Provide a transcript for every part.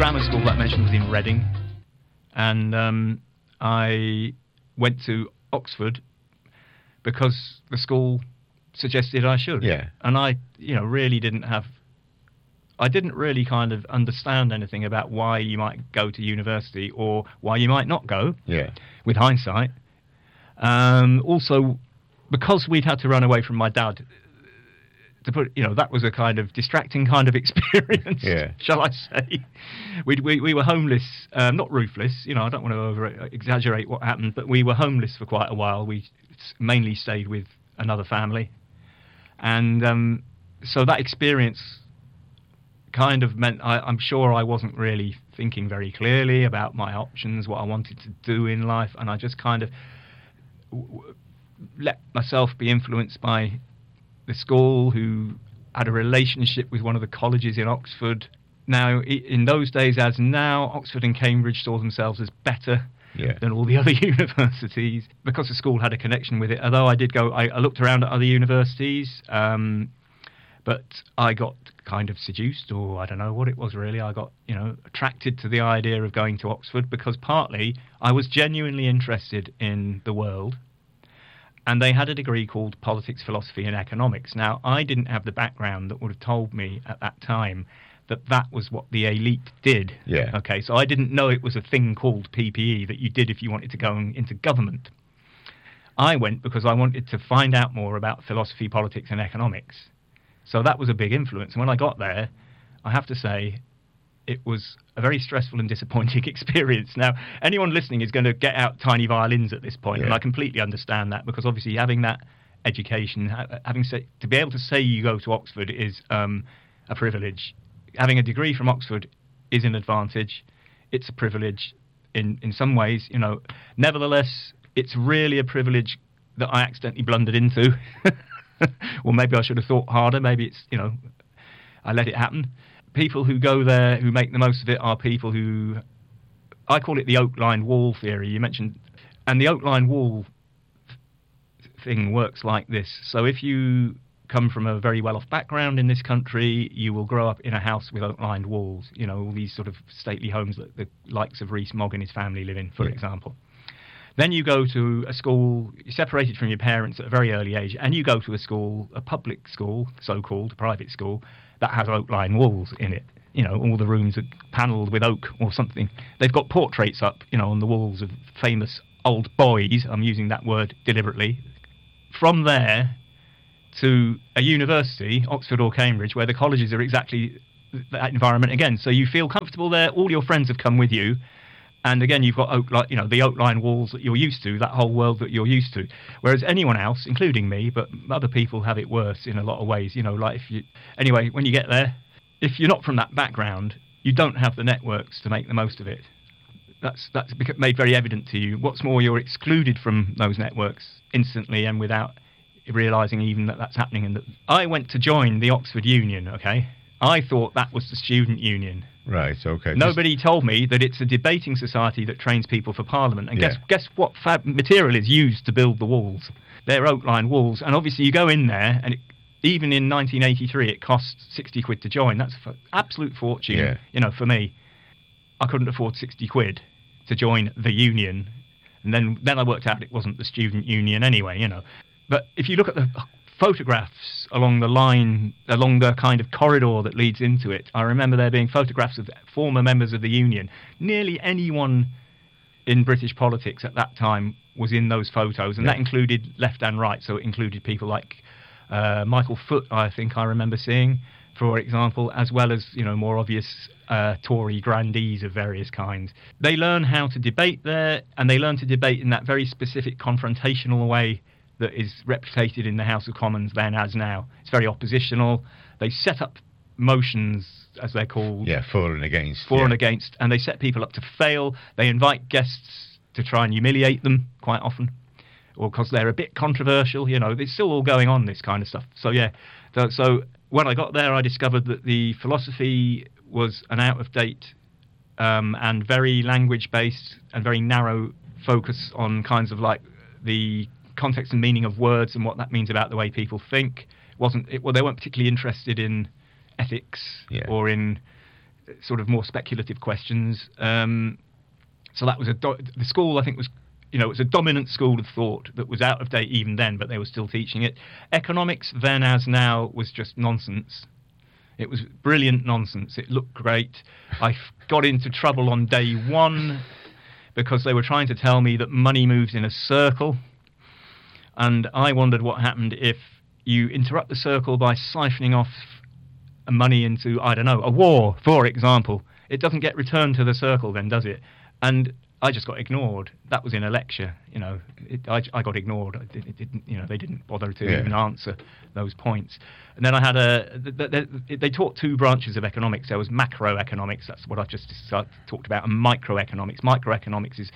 grammar school that I mentioned was in Reading, and I went to Oxford because the school suggested I should. Yeah. And I, really I didn't really kind of understand anything about why you might go to university or why you might not go. Yeah. With hindsight. Also, because we'd had to run away from my dad, that was a kind of distracting kind of experience, shall I say. We were homeless, not roofless, I don't want to over-exaggerate what happened, but we were homeless for quite a while. We mainly stayed with another family. And so that experience kind of meant I'm sure I wasn't really thinking very clearly about my options, what I wanted to do in life, and I just kind of let myself be influenced by the school, who had a relationship with one of the colleges in Oxford. Now, in those days as now, Oxford and Cambridge saw themselves as better than all the other universities because the school had a connection with it. Although I did go, I looked around at other universities, but I got kind of seduced, or I don't know what it was really. I got, attracted to the idea of going to Oxford because partly I was genuinely interested in the world. And they had a degree called Politics, Philosophy and Economics. Now, I didn't have the background that would have told me at that time that was what the elite did. Yeah. Okay, so I didn't know it was a thing called PPE that you did if you wanted to go into government. I went because I wanted to find out more about philosophy, politics and economics. So that was a big influence. And when I got there, I have to say, it was a very stressful and disappointing experience. Now, anyone listening is going to get out tiny violins at this point, and I completely understand that, because obviously having that education, to be able to say you go to Oxford is a privilege. Having a degree from Oxford is an advantage. It's a privilege in some ways, Nevertheless, it's really a privilege that I accidentally blundered into. Well, maybe I should have thought harder. Maybe it's, I let it happen. People who go there, who make the most of it, are people who, I call it the oak line wall theory you mentioned. And the oak line wall thing works like this. So if you come from a very well-off background in this country, you will grow up in a house with oak-lined walls, all these sort of stately homes that the likes of Rees-Mogg and his family live in, for example. Then you go to a school, you're separated from your parents at a very early age, and you go to a school, a public school, so-called, a private school, that has oak-lined walls in it. All the rooms are panelled with oak or something. They've got portraits up, on the walls of famous old boys. I'm using that word deliberately. From there to a university, Oxford or Cambridge, where the colleges are exactly that environment again. So you feel comfortable there. All your friends have come with you. And again, you've got the oak-line walls that you're used to, that whole world that you're used to. Whereas anyone else, including me, but other people have it worse in a lot of ways. Anyway, when you get there, if you're not from that background, you don't have the networks to make the most of it. That's made very evident to you. What's more, you're excluded from those networks instantly and without realising even that that's happening. And I went to join the Oxford Union. Okay, I thought that was the student union. Right, okay. Nobody told me that it's a debating society that trains people for Parliament. And guess what material is used to build the walls? They're oak-lined walls. And obviously you go in there, and even in 1983, it cost 60 quid to join. That's an absolute fortune, for me. I couldn't afford 60 quid to join the union. And then I worked out it wasn't the student union anyway, But if you look at the photographs along the kind of corridor that leads into it, I remember there being photographs of former members of the union. Nearly anyone in British politics at that time was in those photos, and that included left and right. So it included people like Michael Foot, I think I remember seeing, for example, as well as more obvious Tory grandees of various kinds. They learn how to debate there, and they learn to debate in that very specific confrontational way that is replicated in the House of Commons then as now. It's very oppositional. They set up motions, as they're called. Yeah, for and against. And against, and they set people up to fail. They invite guests to try and humiliate them quite often, or because they're a bit controversial. It's still all going on, this kind of stuff. So so when I got there, I discovered that the philosophy was an out-of-date and very language-based and very narrow focus on kinds of like the context and meaning of words and what that means about the way people think. They weren't particularly interested in ethics or in sort of more speculative questions. So that was the school, I think, was, it was a dominant school of thought that was out of date even then, but they were still teaching it. Economics, then as now, was just nonsense. It was brilliant nonsense. It looked great. I got into trouble on day one because they were trying to tell me that money moves in a circle. And I wondered what happened if you interrupt the circle by siphoning off money into, I don't know, a war, for example. It doesn't get returned to the circle then, does it? And I just got ignored. That was in a lecture, I got ignored. It didn't, they didn't bother to even answer those points. And then I had they taught two branches of economics. There was macroeconomics, that's what I've just talked about, and microeconomics. Microeconomics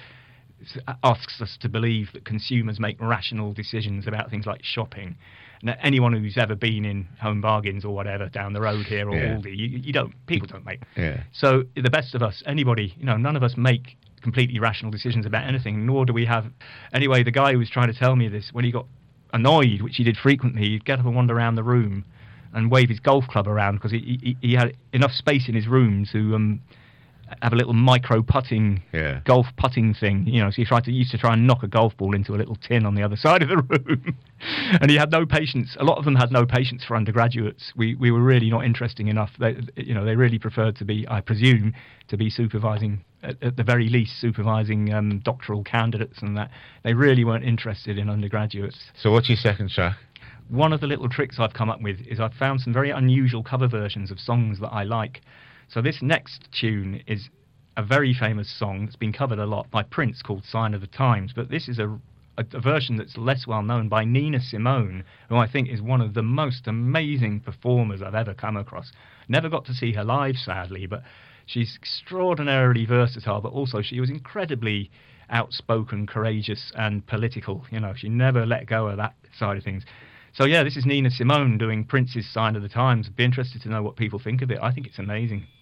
asks us to believe that consumers make rational decisions about things like shopping. Now, anyone who's ever been in Home Bargains or whatever down the road here or Aldi, people don't make. Yeah. So the best of us, anybody, none of us make completely rational decisions about anything, nor do we have. Anyway, the guy who was trying to tell me this, when he got annoyed, which he did frequently, he'd get up and wander around the room and wave his golf club around because he had enough space in his room to have a little micro putting, golf putting thing, so he used to try and knock a golf ball into a little tin on the other side of the room. And he had no patience. A lot of them had no patience for undergraduates. We were really not interesting enough. They really preferred to be, I presume, to be supervising, at the very least, supervising doctoral candidates and that. They really weren't interested in undergraduates. So what's your second track? One of the little tricks I've come up with is I've found some very unusual cover versions of songs that I like. So this next tune is a very famous song that's been covered a lot by Prince called Sign of the Times, but this is a version that's less well known by Nina Simone, who I think is one of the most amazing performers I've ever come across. Never got to see her live, sadly, but she's extraordinarily versatile, but also she was incredibly outspoken, courageous and political. She never let go of that side of things. So yeah, this is Nina Simone doing Prince's Sign of the Times. I'd be interested to know what people think of it. I think it's amazing.